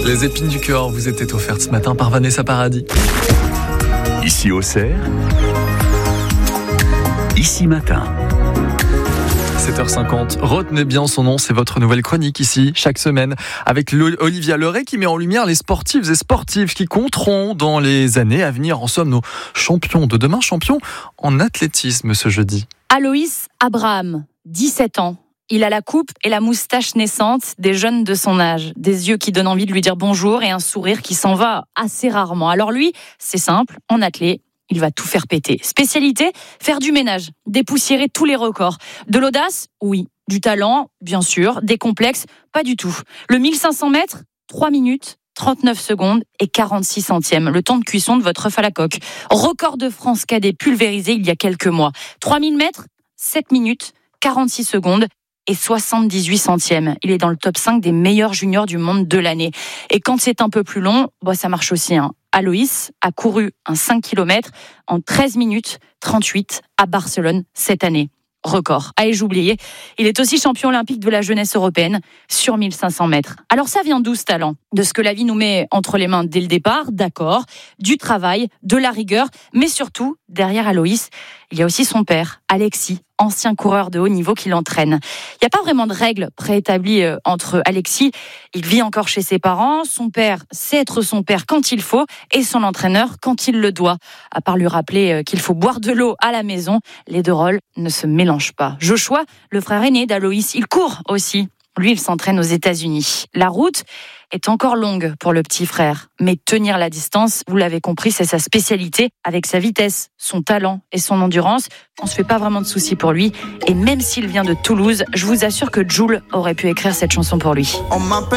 Les épines du cœur vous étaient offertes ce matin par Vanessa Paradis. Ici Auxerre, Ici Matin. 7h50, retenez bien son nom, c'est votre nouvelle chronique ici, chaque semaine, avec Olivia Leray qui met en lumière les sportifs et sportives qui compteront dans les années à venir. En somme, nos champions de demain, champions en athlétisme ce jeudi. Aloïs Abraham, 17 ans. Il a la coupe et la moustache naissante des jeunes de son âge, des yeux qui donnent envie de lui dire bonjour et un sourire qui s'en va assez rarement. Alors lui, c'est simple, en athlé, il va tout faire péter. Spécialité, faire du ménage, dépoussiérer tous les records. De l'audace, oui. Du talent, bien sûr. Des complexes, pas du tout. Le 1500 mètres, 3 minutes, 39 secondes et 46 centièmes. Le temps de cuisson de votre œuf à la coque. Record de France cadet pulvérisé il y a quelques mois. 3000 mètres, 7 minutes, 46 secondes et 78 centièmes. Il est dans le top 5 des meilleurs juniors du monde de l'année. Et quand c'est un peu plus long, ça marche aussi. Aloïs a couru un 5 km en 13 minutes 38 à Barcelone cette année. Record. Ai-je oublié ? Il est aussi champion olympique de la jeunesse européenne sur 1500 mètres. Alors ça vient d'où ce talent ? De ce que la vie nous met entre les mains dès le départ, d'accord, du travail, de la rigueur, mais surtout, derrière Aloïs, il y a aussi son père, Alexis, ancien coureur de haut niveau qui l'entraîne. Il n'y a pas vraiment de règles préétablies entre Alexis. Il vit encore chez ses parents. Son père sait être son père quand il faut et son entraîneur quand il le doit. À part lui rappeler qu'il faut boire de l'eau à la maison, les deux rôles ne se mélangent pas. Joshua, le frère aîné d'Aloïs, il court aussi. Lui, il s'entraîne aux États-Unis. La route est encore longue pour le petit frère. Mais tenir la distance, vous l'avez compris, c'est sa spécialité. Avec sa vitesse, son talent et son endurance, on se fait pas vraiment de soucis pour lui. Et même s'il vient de Toulouse, je vous assure que Jul aurait pu écrire cette chanson pour lui.